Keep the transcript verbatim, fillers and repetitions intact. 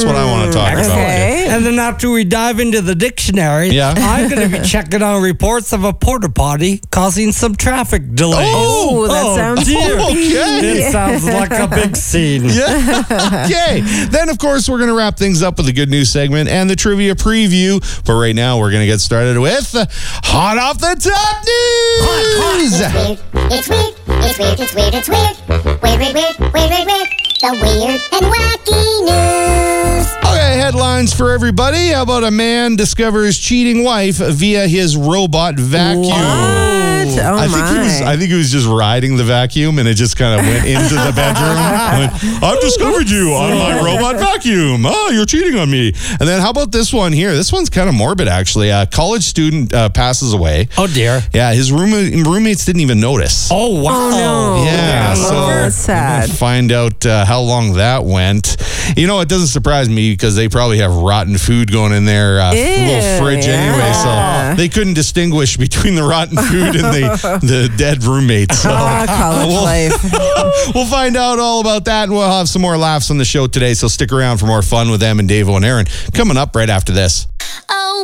That's what I want to talk about. Okay. And then after we dive into the dictionary, Yeah. I'm going to be checking on reports of a porta potty causing some traffic delays. Oh, that sounds dear. Okay. It sounds like a big scene. Yeah. Okay. Then, of course, we're going to wrap things up with the good news segment and the trivia preview. But right now, we're going to get started with Hot Off the Top News. It's weird, it's weird, it's weird, it's weird, it's weird. Weird, weird, weird, weird, weird, weird. The weird and wacky news. Okay, headlines for everybody. How about a man discovers cheating wife via his robot vacuum? What? Oh, I think my. he was. I think he was just riding the vacuum, and it just kind of went into the bedroom. Went, I've discovered you on my robot vacuum. Oh, you're cheating on me. And then how about this one here? This one's kind of morbid, actually. A college student uh, passes away. Oh, dear. Yeah, his roommate roommates didn't even notice. Oh, wow. Oh, no. Yeah, Oh, so that's sad. we'll find out uh, how long that went. You know, it doesn't surprise me because they probably have rotten food going in their uh, Ew, little fridge anyway, yeah. so they couldn't distinguish between the rotten food and the, the dead roommates. So Ah, college we'll, life. we'll find out all about that, and we'll have some more laughs on the show today, so stick around for more fun with them and Dave and Aaron coming up right after this. Oh,